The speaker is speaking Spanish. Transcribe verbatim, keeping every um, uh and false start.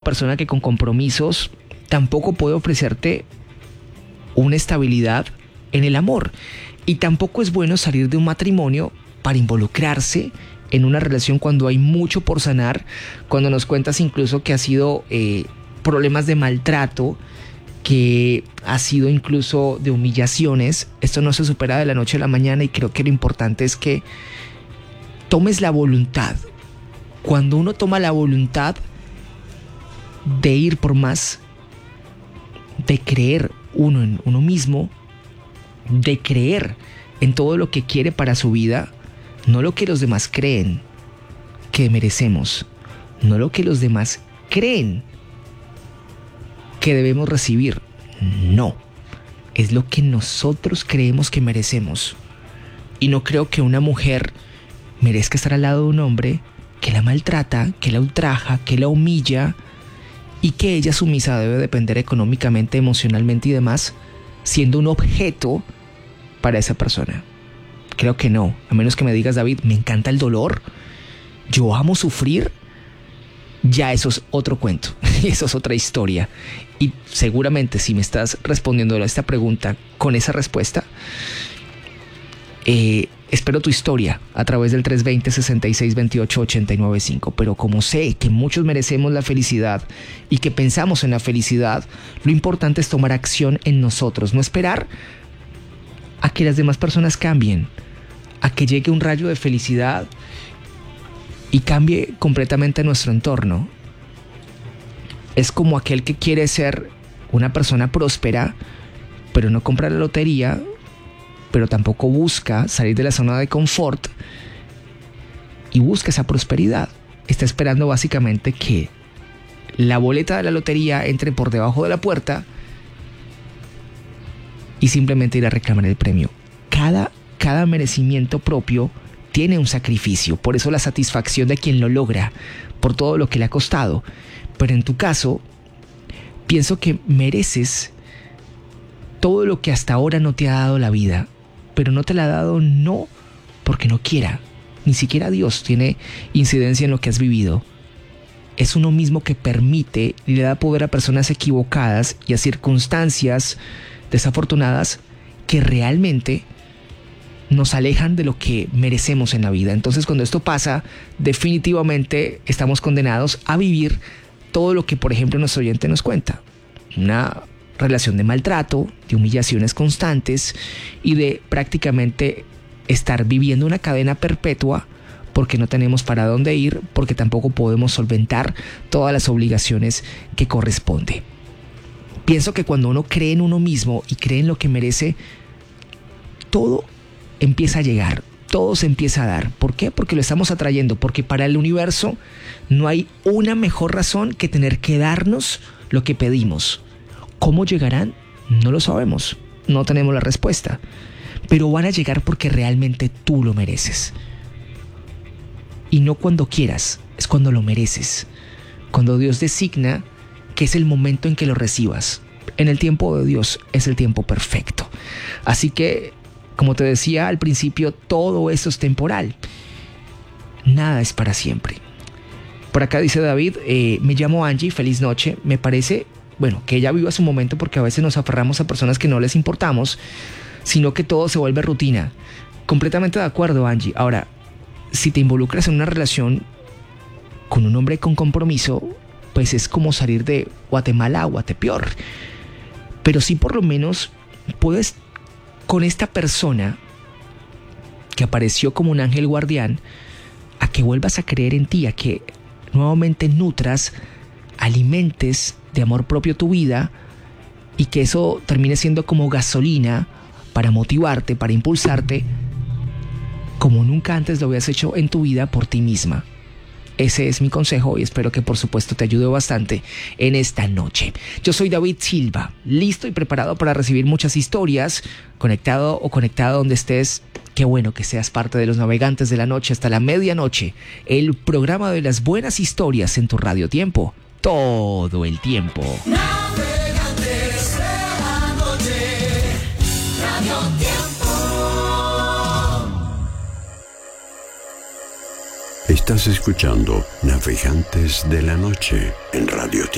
persona que con compromisos tampoco puede ofrecerte una estabilidad en el amor. Y tampoco es bueno salir de un matrimonio para involucrarse en una relación cuando hay mucho por sanar, cuando nos cuentas incluso que ha sido eh, problemas de maltrato, que ha sido incluso de humillaciones. Esto no se supera de la noche a la mañana, y creo que lo importante es que tomes la voluntad. Cuando uno toma la voluntad de ir por más, de creer uno en uno mismo, de creer en todo lo que quiere para su vida, no lo que los demás creen que merecemos, no lo que los demás creen que debemos recibir, no, es lo que nosotros creemos que merecemos. Y no creo que una mujer merezca estar al lado de un hombre que la maltrata, que la ultraja, que la humilla, y que ella sumisa debe depender económicamente, emocionalmente y demás, siendo un objeto para esa persona. Creo que no, a menos que me digas: David, me encanta el dolor, yo amo sufrir. Ya eso es otro cuento, eso es otra historia. Y seguramente si me estás respondiendo a esta pregunta con esa respuesta, eh, espero tu historia a través del tres dos cero, seis seis dos ocho, ocho nueve cinco. Pero como sé que muchos merecemos la felicidad y que pensamos en la felicidad, lo importante es tomar acción en nosotros, no esperar a que las demás personas cambien, a que llegue un rayo de felicidad y cambie completamente nuestro entorno. Es como aquel que quiere ser una persona próspera, pero no compra la lotería, pero tampoco busca salir de la zona de confort y busca esa prosperidad. Está esperando básicamente que la boleta de la lotería entre por debajo de la puerta y simplemente ir a reclamar el premio. Cada, cada merecimiento propio tiene un sacrificio, por eso la satisfacción de quien lo logra, por todo lo que le ha costado. Pero en tu caso, pienso que mereces todo lo que hasta ahora no te ha dado la vida, pero no te la ha dado no porque no quiera, ni siquiera Dios tiene incidencia en lo que has vivido. Es uno mismo que permite y le da poder a personas equivocadas y a circunstancias desafortunadas que realmente nos alejan de lo que merecemos en la vida. Entonces, cuando esto pasa, definitivamente estamos condenados a vivir todo lo que, por ejemplo, nuestro oyente nos cuenta. Una relación de maltrato, de humillaciones constantes y de prácticamente estar viviendo una cadena perpetua porque no tenemos para dónde ir, porque tampoco podemos solventar todas las obligaciones que corresponde. Pienso que cuando uno cree en uno mismo y cree en lo que merece, todo empieza a llegar, todo se empieza a dar. ¿Por qué? Porque lo estamos atrayendo, porque para el universo no hay una mejor razón que tener que darnos lo que pedimos. ¿Cómo llegarán? No lo sabemos, no tenemos la respuesta, pero van a llegar porque realmente tú lo mereces. Y no cuando quieras, es cuando lo mereces, cuando Dios designa que es el momento en que lo recibas. En el tiempo de Dios es el tiempo perfecto. Así que, como te decía al principio, todo esto es temporal. Nada es para siempre. Por acá dice David, eh, me llamo Angie, feliz noche. Me parece, bueno, que ella viva su momento, porque a veces nos aferramos a personas que no les importamos, sino que todo se vuelve rutina. Completamente de acuerdo, Angie. Ahora, si te involucras en una relación con un hombre con compromiso, pues es como salir de Guatemala a Guatepeor. Pero sí, por lo menos puedes, con esta persona que apareció como un ángel guardián, a que vuelvas a creer en ti, a que nuevamente nutras, alimentes de amor propio tu vida, y que eso termine siendo como gasolina para motivarte, para impulsarte, como nunca antes lo habías hecho en tu vida por ti misma. Ese es mi consejo y espero que por supuesto te ayude bastante en esta noche. Yo soy David Silva, listo y preparado para recibir muchas historias, conectado o conectada donde estés. Qué bueno que seas parte de los navegantes de la noche hasta la medianoche, el programa de las buenas historias en tu Radio Tiempo, todo el tiempo. Navegantes de la noche, Radio Tiempo. Estás escuchando Navegantes de la Noche en Radio Tiempo.